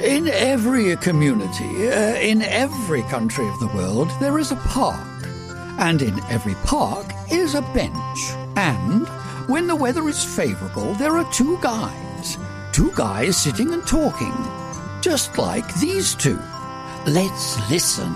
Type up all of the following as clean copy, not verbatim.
In every community, in every country of the world, there is a park. And in every park is a bench. And when the weather is favourable, there are two guys. Two guys sitting and talking. Just like these two. Let's listen.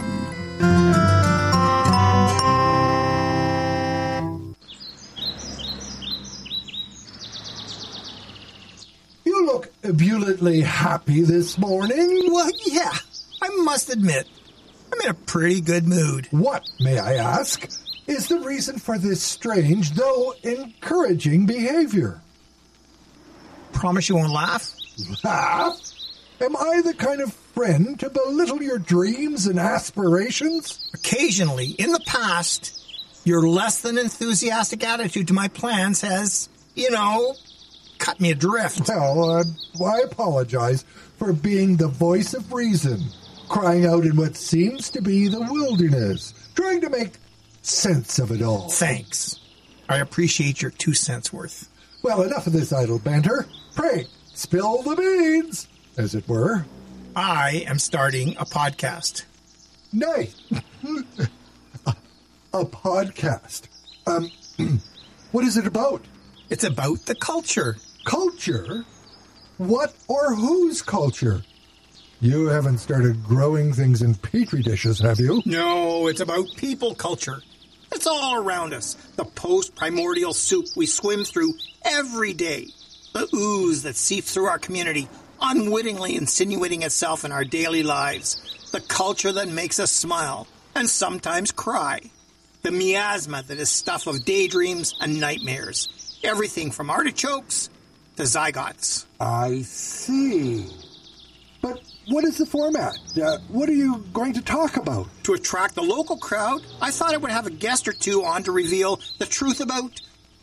You look ebulliently happy this morning. Well, yeah, I must admit, I'm in a pretty good mood. What, may I ask, is the reason for this strange, though encouraging behavior? Promise you won't laugh? Laugh? Am I the kind of friend to belittle your dreams and aspirations? Occasionally, in the past, your less than enthusiastic attitude to my plans has, cut me adrift. Well, I apologize for being the voice of reason, crying out in what seems to be the wilderness, trying to make sense of it all. Thanks. I appreciate your 2 cents worth. Well, enough of this idle banter. Pray, spill the beans, as it were. I am starting a podcast. Nice. A podcast. What is it about? It's about the culture. Culture? What or whose culture? You haven't started growing things in petri dishes, have you? No, it's about people culture. It's all around us. The post-primordial soup we swim through every day. The ooze that seeps through our community, unwittingly insinuating itself in our daily lives. The culture that makes us smile and sometimes cry. The miasma that is stuff of daydreams and nightmares. Everything from artichokes to zygotes. I see. But what is the format? What are you going to talk about? To attract the local crowd, I thought I would have a guest or two on to reveal the truth about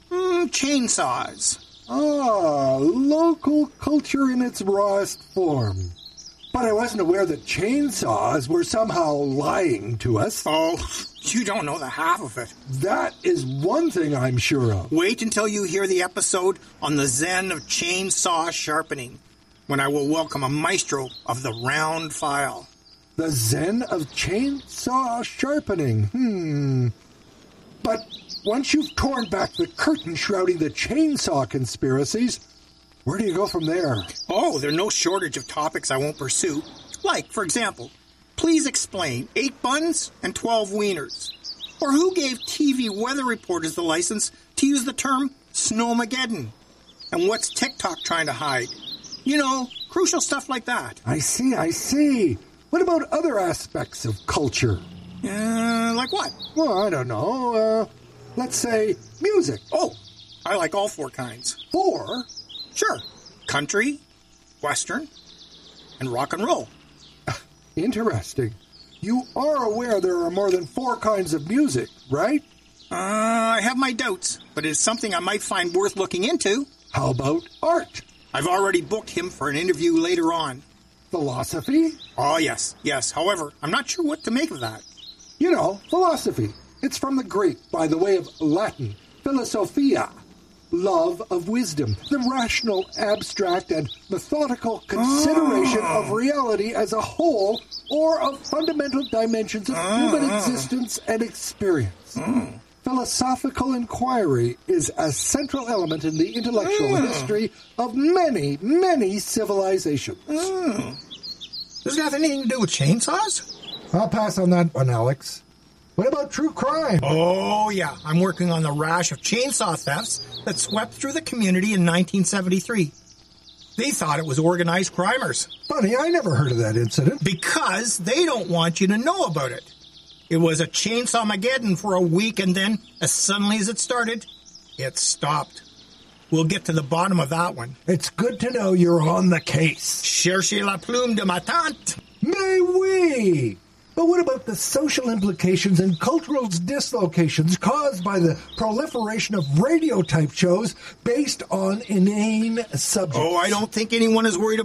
chainsaws. Ah, local culture in its rawest form. But I wasn't aware that chainsaws were somehow lying to us. Oh, you don't know the half of it. That is one thing I'm sure of. Wait until you hear the episode on the Zen of chainsaw sharpening, when I will welcome a maestro of the round file. The Zen of chainsaw sharpening. But once you've torn back the curtain shrouding the chainsaw conspiracies, where do you go from there? Oh, there's no shortage of topics I won't pursue. Like, for example, please explain 8 buns and 12 wieners. Or who gave TV weather reporters the license to use the term snowmageddon? And what's TikTok trying to hide? Crucial stuff like that. I see. What about other aspects of culture? Like what? Well, I don't know. Let's say music. Oh, I like all 4 kinds. 4? Sure. Country, Western, and rock and roll. Interesting. You are aware there are more than 4 kinds of music, right? I have my doubts, but it's something I might find worth looking into. How about art? I've already booked him for an interview later on. Philosophy? Oh, yes. However, I'm not sure what to make of that. Philosophy. It's from the Greek by the way of Latin. Philosophia. Love of wisdom. The rational, abstract, and methodical consideration of reality as a whole or of fundamental dimensions of human existence and experience. Philosophical inquiry is a central element in the intellectual history of many, many civilizations. Does it have anything to do with chainsaws? I'll pass on that one, Alex. What about true crime? Oh, yeah. I'm working on the rash of chainsaw thefts that swept through the community in 1973. They thought it was organized crimers. Funny, I never heard of that incident. Because they don't want you to know about it. It was a chainsaw-mageddon for a week, and then, as suddenly as it started, it stopped. We'll get to the bottom of that one. It's good to know you're on the case. Cherchez la plume de ma tante. Mais oui! But what about the social implications and cultural dislocations caused by the proliferation of radio-type shows based on inane subjects? Oh, I don't think anyone is worried